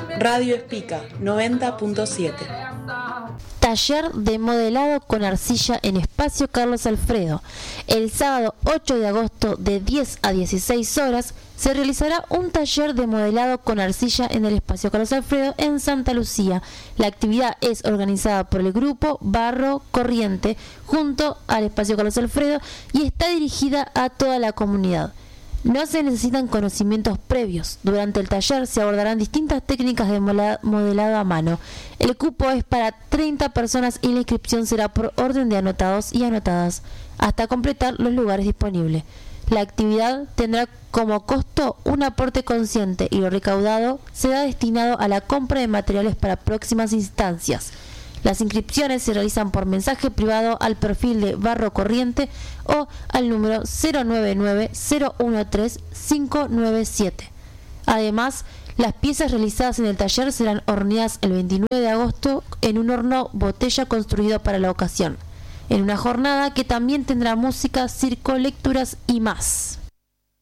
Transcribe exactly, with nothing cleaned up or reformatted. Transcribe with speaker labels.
Speaker 1: Radio Espica noventa punto siete.
Speaker 2: Taller de modelado con arcilla en Espacio Carlos Alfredo. El sábado ocho de agosto de diez a dieciséis horas se realizará un taller de modelado con arcilla en el Espacio Carlos Alfredo en Santa Lucía. La actividad es organizada por el grupo Barro Corriente junto al Espacio Carlos Alfredo y está dirigida a toda la comunidad. No se necesitan conocimientos previos. Durante el taller se abordarán distintas técnicas de modelado a mano. El cupo es para treinta personas y la inscripción será por orden de anotados y anotadas, hasta completar los lugares disponibles. La actividad tendrá como costo un aporte consciente y lo recaudado será destinado a la compra de materiales para próximas instancias. Las inscripciones se realizan por mensaje privado al perfil de Barro Corriente o al número cero nueve nueve cero uno tres cinco nueve siete. Además, las piezas realizadas en el taller serán horneadas el veintinueve de agosto en un horno botella construido para la ocasión, en una jornada que también tendrá música, circo, lecturas y más.